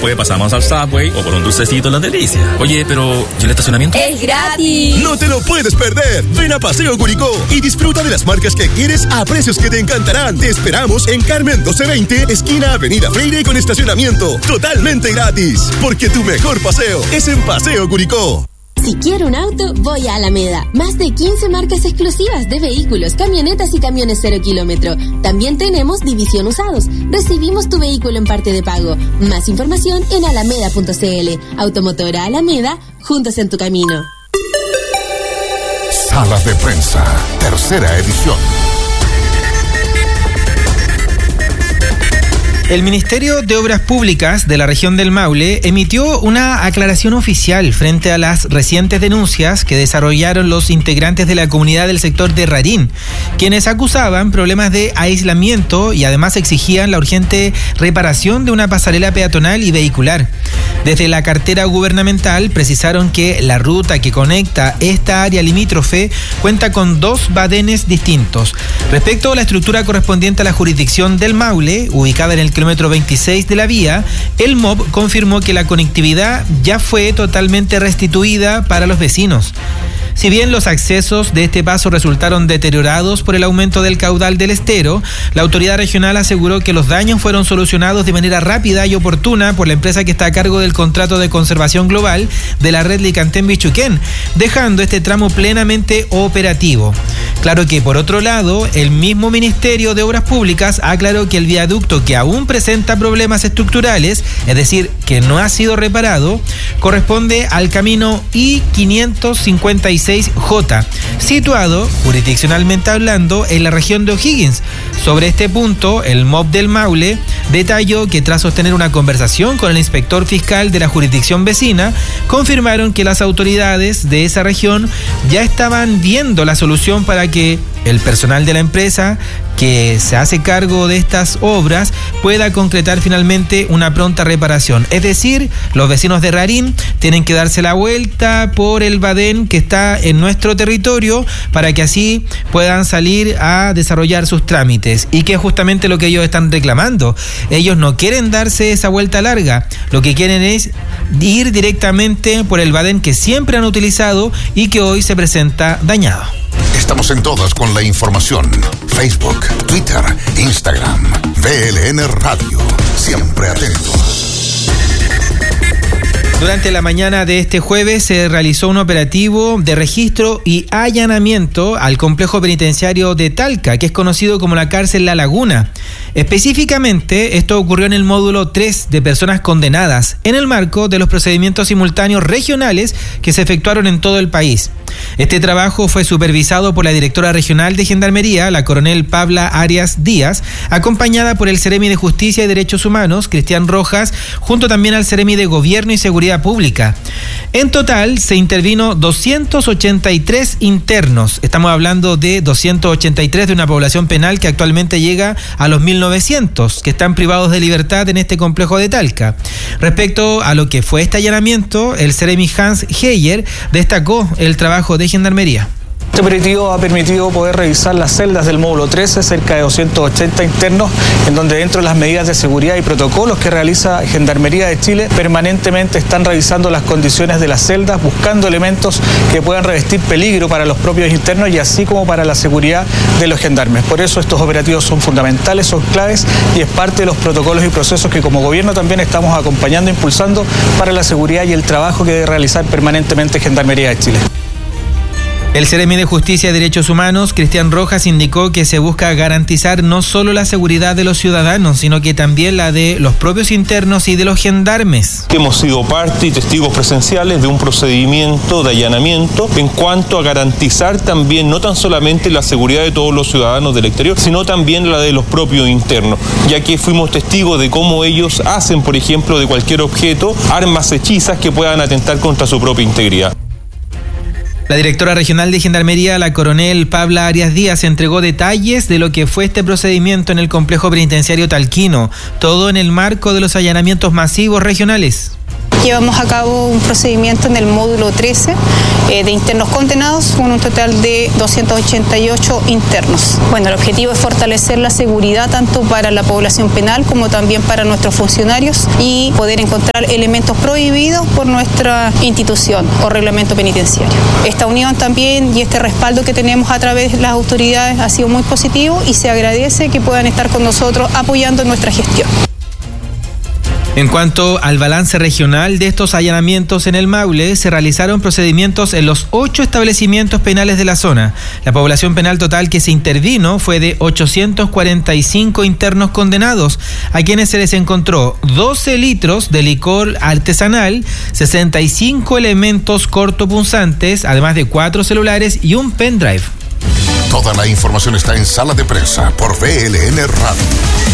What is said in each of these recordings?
después pasamos al Subway o por un dulcecito en Las Delicias. Oye, pero ¿y el estacionamiento? ¡Es gratis! ¡No te lo puedes perder! Ven a Paseo Curicó y disfruta de las marcas que quieres a precios que te encantarán. Te esperamos en Carmen 1220, esquina Avenida Freire, con estacionamiento totalmente gratis. Porque tu mejor paseo es en Paseo Curicó. Si quiero un auto, voy a Alameda. Más de 15 marcas exclusivas de vehículos, camionetas y camiones 0 kilómetro. También tenemos división usados. Recibimos tu vehículo en parte de pago. Más información en alameda.cl. Automotora Alameda, juntos en tu camino. Salas de Prensa, tercera edición. El Ministerio de Obras Públicas de la región del Maule emitió una aclaración oficial frente a las recientes denuncias que desarrollaron los integrantes de la comunidad del sector de Rarín, quienes acusaban problemas de aislamiento y además exigían la urgente reparación de una pasarela peatonal y vehicular. Desde la cartera gubernamental precisaron que la ruta que conecta esta área limítrofe cuenta con 2 badenes distintos. Respecto a la estructura correspondiente a la jurisdicción del Maule, ubicada en el kilómetro 26 de la vía, el MOB confirmó que la conectividad ya fue totalmente restituida para los vecinos. Si bien los accesos de este paso resultaron deteriorados por el aumento del caudal del estero, la autoridad regional aseguró que los daños fueron solucionados de manera rápida y oportuna por la empresa que está a cargo del contrato de conservación global de la red Licantén-Bichuquén, dejando este tramo plenamente operativo. Claro que, por otro lado, el mismo Ministerio de Obras Públicas aclaró que el viaducto, que aún presenta problemas estructurales, es decir, que no ha sido reparado, corresponde al camino I-556J, situado, jurisdiccionalmente hablando, en la región de O'Higgins. Sobre este punto, el MOB del Maule detalló que tras sostener una conversación con el inspector fiscal de la jurisdicción vecina, confirmaron que las autoridades de esa región ya estaban viendo la solución para que el personal de la empresa que se hace cargo de estas obras pueda concretar finalmente una pronta reparación. Es decir, los vecinos de Rarín tienen que darse la vuelta por el badén que está en nuestro territorio para que así puedan salir a desarrollar sus trámites, y que es justamente lo que ellos están reclamando. Ellos no quieren darse esa vuelta larga, lo que quieren es ir directamente por el badén que siempre han utilizado y que hoy se presenta dañado. Estamos en todas con la información. Facebook, Twitter, Instagram, VLN Radio. Siempre atentos. Durante la mañana de este jueves se realizó un operativo de registro y allanamiento al complejo penitenciario de Talca, que es conocido como la cárcel La Laguna. Específicamente, esto ocurrió en el módulo 3 de personas condenadas, en el marco de los procedimientos simultáneos regionales que se efectuaron en todo el país. Este trabajo fue supervisado por la directora regional de Gendarmería, la coronel Pabla Arias Díaz, acompañada por el Seremi de Justicia y Derechos Humanos, Cristian Rojas, junto también al Seremi de Gobierno y Seguridad Pública. En total se intervino 283 internos. Estamos hablando de 283 de una población penal que actualmente llega a los 1.900 que están privados de libertad en este complejo de Talca. Respecto a lo que fue este allanamiento, el Seremi Hans Heyer destacó el trabajo de Gendarmería. Este operativo ha permitido poder revisar las celdas del módulo 13, cerca de 280 internos, en donde dentro de las medidas de seguridad y protocolos que realiza Gendarmería de Chile, permanentemente están revisando las condiciones de las celdas, buscando elementos que puedan revestir peligro para los propios internos y así como para la seguridad de los gendarmes. Por eso estos operativos son fundamentales, son claves y es parte de los protocolos y procesos que como gobierno también estamos acompañando e impulsando para la seguridad y el trabajo que debe realizar permanentemente Gendarmería de Chile. El Seremi de Justicia y Derechos Humanos, Cristian Rojas, indicó que se busca garantizar no solo la seguridad de los ciudadanos, sino que también la de los propios internos y de los gendarmes. Hemos sido parte y testigos presenciales de un procedimiento de allanamiento en cuanto a garantizar también no tan solamente la seguridad de todos los ciudadanos del exterior, sino también la de los propios internos, ya que fuimos testigos de cómo ellos hacen, por ejemplo, de cualquier objeto, armas hechizas que puedan atentar contra su propia integridad. La directora regional de Gendarmería, la coronel Pabla Arias Díaz, entregó detalles de lo que fue este procedimiento en el complejo penitenciario talquino, todo en el marco de los allanamientos masivos regionales. Llevamos a cabo un procedimiento en el módulo 13 de internos condenados con un total de 288 internos. Bueno, el objetivo es fortalecer la seguridad tanto para la población penal como también para nuestros funcionarios y poder encontrar elementos prohibidos por nuestra institución o reglamento penitenciario. Esta unión también y este respaldo que tenemos a través de las autoridades ha sido muy positivo y se agradece que puedan estar con nosotros apoyando nuestra gestión. En cuanto al balance regional de estos allanamientos en el Maule, se realizaron procedimientos en los 8 establecimientos penales de la zona. La población penal total que se intervino fue de 845 internos condenados, a quienes se les encontró 12 litros de licor artesanal, 65 elementos cortopunzantes, además de 4 celulares y un pendrive. Toda la información está en Sala de Prensa por VLN Radio.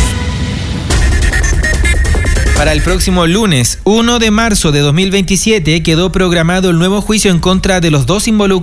Para el próximo lunes 1 de marzo de 2027 quedó programado el nuevo juicio en contra de los 2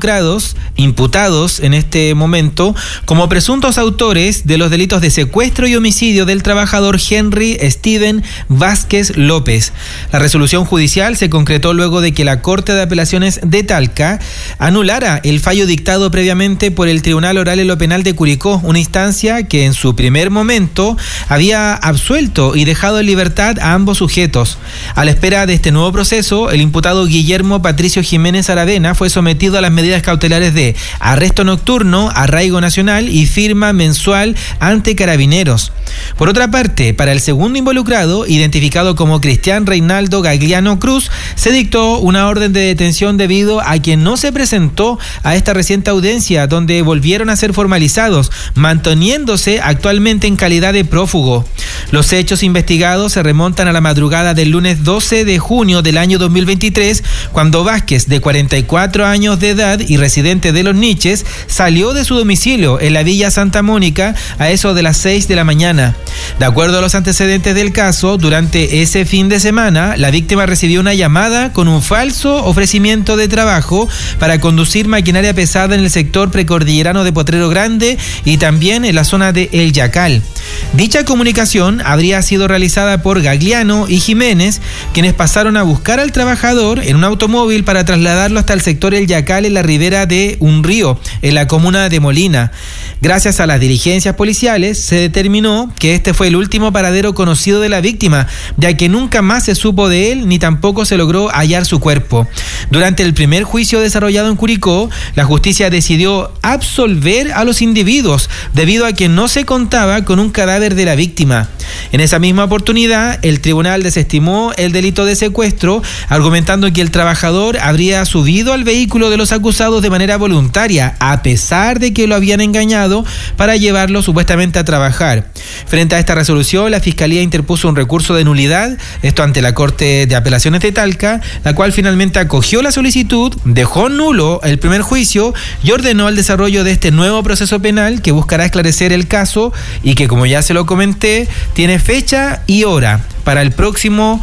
imputados en este momento como presuntos autores de los delitos de secuestro y homicidio del trabajador Henry Steven Vázquez López. La resolución judicial se concretó luego de que la Corte de Apelaciones de Talca anulara el fallo dictado previamente por el Tribunal Oral en lo Penal de Curicó, una instancia que en su primer momento había absuelto y dejado en libertad a ambos sujetos. A la espera de este nuevo proceso, el imputado Guillermo Patricio Jiménez Aravena fue sometido a las medidas cautelares de arresto nocturno, arraigo nacional y firma mensual ante Carabineros. Por otra parte, para el segundo involucrado, identificado como Cristian Reinaldo Gagliano Cruz, se dictó una orden de detención debido a que no se presentó a esta reciente audiencia, donde volvieron a ser formalizados, manteniéndose actualmente en calidad de prófugo. Los hechos investigados se remontan a la madrugada del lunes 12 de junio del año 2023, cuando Vázquez, de 44 años de edad y residente de Los Niches, salió de su domicilio en la Villa Santa Mónica a eso de las 6 de la mañana. De acuerdo a los antecedentes del caso, durante ese fin de semana, la víctima recibió una llamada con un falso ofrecimiento de trabajo para conducir maquinaria pesada en el sector precordillerano de Potrero Grande y también en la zona de El Yacal. Dicha comunicación habría sido realizada por Gagliano y Jiménez, quienes pasaron a buscar al trabajador en un automóvil para trasladarlo hasta el sector El Yacal en la ribera de un río, en la comuna de Molina. Gracias a las diligencias policiales, se determinó que este fue el último paradero conocido de la víctima, ya que nunca más se supo de él ni tampoco se logró hallar su cuerpo. Durante el primer juicio desarrollado en Curicó, la justicia decidió absolver a los individuos debido a que no se contaba con un cadáver de la víctima. En esa misma oportunidad, el tribunal desestimó el delito de secuestro, argumentando que el trabajador habría subido al vehículo de los acusados de manera voluntaria, a pesar de que lo habían engañado para llevarlo supuestamente a trabajar. Frente a esta resolución, la Fiscalía interpuso un recurso de nulidad, esto ante la Corte de Apelaciones de Talca, la cual finalmente acogió la solicitud, dejó nulo el primer juicio y ordenó el desarrollo de este nuevo proceso penal que buscará esclarecer el caso y que, como ya se lo comenté, tiene fecha y hora para el próximo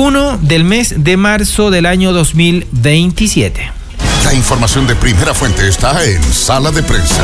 1 del mes de marzo del año 2027. La información de primera fuente está en Sala de Prensa.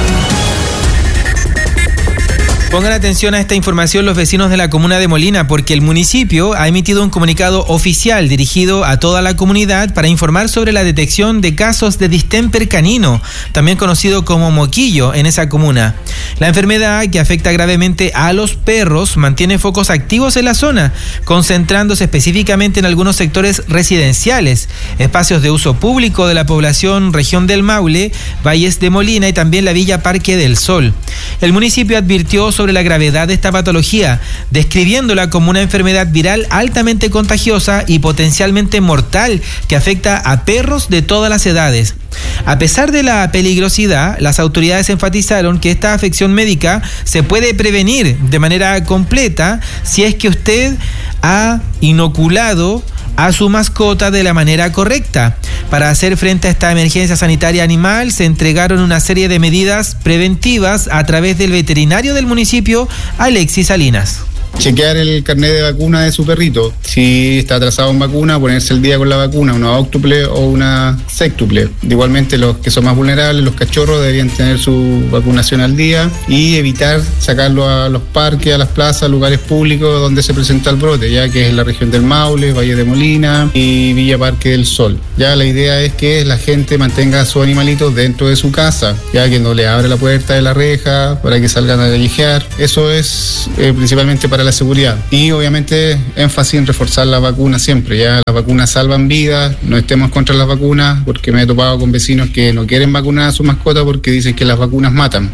Pongan atención a esta información los vecinos de la comuna de Molina, porque el municipio ha emitido un comunicado oficial dirigido a toda la comunidad para informar sobre la detección de casos de distemper canino, también conocido como moquillo, en esa comuna. La enfermedad, que afecta gravemente a los perros, mantiene focos activos en la zona, concentrándose específicamente en algunos sectores residenciales, espacios de uso público de la población región del Maule, Valles de Molina y también la Villa Parque del Sol. El municipio advirtió sobre la gravedad de esta patología, describiéndola como una enfermedad viral altamente contagiosa y potencialmente mortal que afecta a perros de todas las edades. A pesar de la peligrosidad, las autoridades enfatizaron que esta afección médica se puede prevenir de manera completa si es que usted ha inoculado a su mascota de la manera correcta. Para hacer frente a esta emergencia sanitaria animal, se entregaron una serie de medidas preventivas a través del veterinario del municipio, Alexis Salinas. chequear el carnet de vacuna de su perrito. Si está atrasado en vacuna, ponerse el día con la vacuna, una óctuple o una séctuple. Igualmente los que son más vulnerables, los cachorros, deberían tener su vacunación al día y evitar sacarlo a los parques, a las plazas, lugares públicos donde se presenta el brote, ya que es la región del Maule, Valle de Molina y Villa Parque del Sol. Ya la idea es que la gente mantenga a sus animalitos dentro de su casa, ya que no le abre la puerta de la reja para que salgan a gallijear. Eso es principalmente para la seguridad. Y obviamente énfasis en reforzar la vacuna siempre. Ya las vacunas salvan vidas, no estemos contra las vacunas, porque me he topado con vecinos que no quieren vacunar a su mascota porque dicen que las vacunas matan.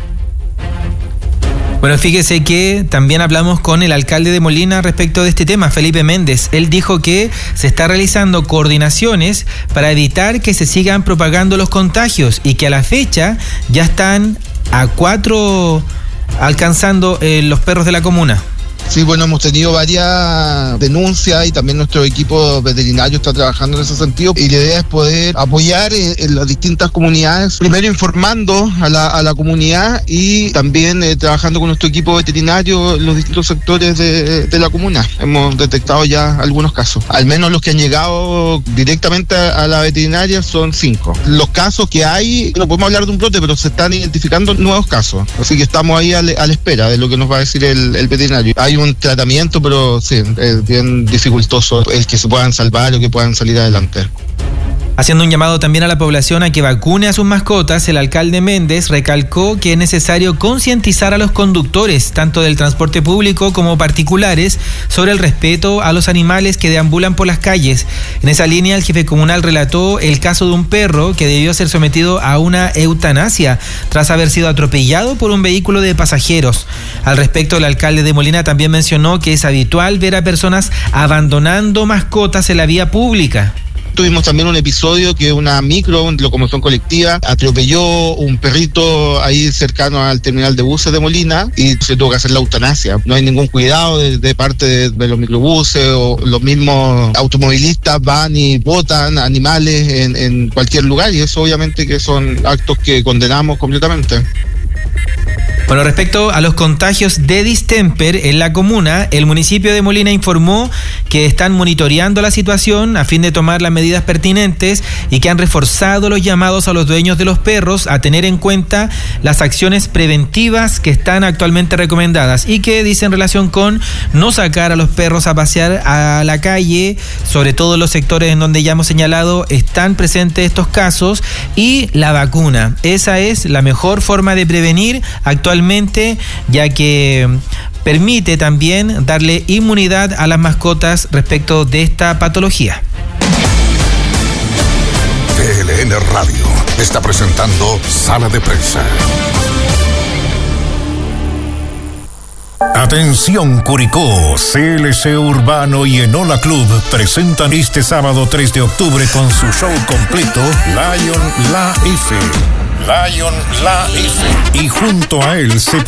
Bueno, fíjese que también hablamos con el alcalde de Molina respecto de este tema, Felipe Méndez. Él dijo que se está realizando coordinaciones para evitar que se sigan propagando los contagios y que a la fecha ya están a 4 alcanzando los perros de la comuna. Sí, bueno, hemos tenido varias denuncias y también nuestro equipo veterinario está trabajando en ese sentido, y la idea es poder apoyar en las distintas comunidades, primero informando a la comunidad y también trabajando con nuestro equipo veterinario en los distintos sectores de la comuna. Hemos detectado ya algunos casos, al menos los que han llegado directamente a la veterinaria son 5. Los casos que hay, no podemos hablar de un brote, pero se están identificando nuevos casos, así que estamos ahí a la espera de lo que nos va a decir el veterinario. Hay un tratamiento, pero sí, es bien dificultoso el que se puedan salvar o que puedan salir adelante. Haciendo un llamado también a la población a que vacune a sus mascotas, el alcalde Méndez recalcó que es necesario concientizar a los conductores, tanto del transporte público como particulares, sobre el respeto a los animales que deambulan por las calles. En esa línea, el jefe comunal relató el caso de un perro que debió ser sometido a una eutanasia tras haber sido atropellado por un vehículo de pasajeros. Al respecto, el alcalde de Molina también mencionó que es habitual ver a personas abandonando mascotas en la vía pública. Tuvimos también un episodio que una micro, locomoción colectiva, atropelló un perrito ahí cercano al terminal de buses de Molina y se tuvo que hacer la eutanasia. No hay ningún cuidado de parte de los microbuses, o los mismos automovilistas van y botan animales en cualquier lugar, y eso obviamente que son actos que condenamos completamente. Bueno, respecto a los contagios de distemper en la comuna, el municipio de Molina informó que están monitoreando la situación a fin de tomar las medidas pertinentes y que han reforzado los llamados a los dueños de los perros a tener en cuenta las acciones preventivas que están actualmente recomendadas y que dicen relación con no sacar a los perros a pasear a la calle, sobre todo en los sectores en donde ya hemos señalado están presentes estos casos, y la vacuna. Esa es la mejor forma de prevenir actualmente, ya que permite también darle inmunidad a las mascotas respecto de esta patología. VLN Radio está presentando Sala de Prensa. Atención Curicó, CLC Urbano y Enola Club presentan este sábado 3 de octubre con su show completo Lion La F. Y junto a él se